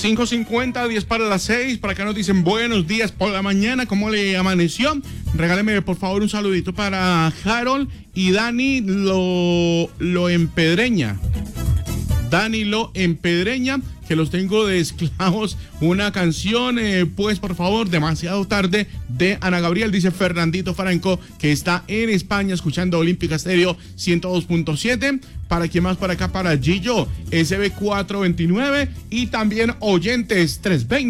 5:50, 10 para las 6. Para acá nos dicen buenos días por la mañana. ¿Cómo le amaneció? Regáleme por favor un saludito para Harold y Dani lo empedreña. Dani lo empedreña, que los tengo de esclavos. Una canción, pues por favor, demasiado tarde, de Ana Gabriel, dice Fernandito Franco, que está en España escuchando Olímpica Stereo 102.7. ¿Para quién más? Para acá, para Gillo, SB429, y también oyentes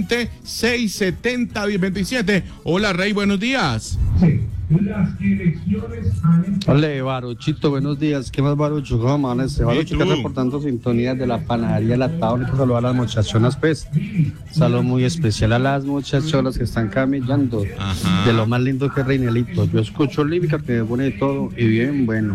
320-670-1027. Hola, Rey, buenos días. Sí. Las elecciones han... Hola, Baruchito, buenos días. ¿Qué más, Barucho? ¿Cómo amaneces? Barucho, está reportando sintonías de la panadería La Tabla. Saludar a las muchachonas, pues. Saludo muy especial a las muchachonas que están camellando. Ajá. De lo más lindo que es Reinelito. Yo escucho Olímpica, que me pone de todo y bien bueno.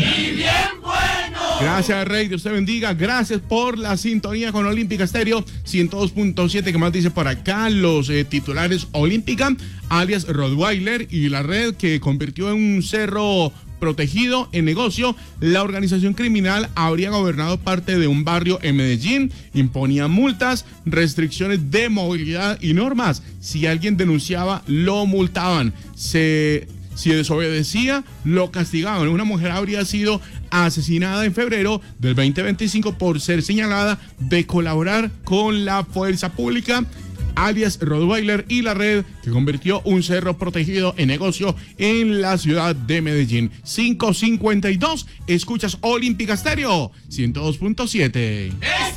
Gracias, Rey, Dios te bendiga. Gracias por la sintonía con Olímpica Stereo 102.7. ¿Qué más dice por acá? Los titulares: Olímpica, alias Rottweiler, y la red que convirtió en un cerro protegido en negocio. La organización criminal habría gobernado parte de un barrio en Medellín, imponía multas, restricciones de movilidad y normas. Si alguien denunciaba, lo multaban. Si desobedecía, lo castigaban. Una mujer habría sido asesinada en febrero del 2025 por ser señalada de colaborar con la fuerza pública, alias Rottweiler, y la red que convirtió un cerro protegido en negocio en la ciudad de Medellín. 5:52, escuchas Olímpica Stereo 102.7.